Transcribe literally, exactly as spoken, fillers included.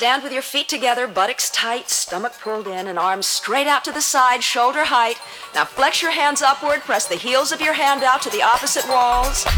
stand with your feet together, buttocks tight, stomach pulled in, and arms straight out to the side, shoulder height. Now flex your hands upward, press the heels of your hand out to the opposite walls.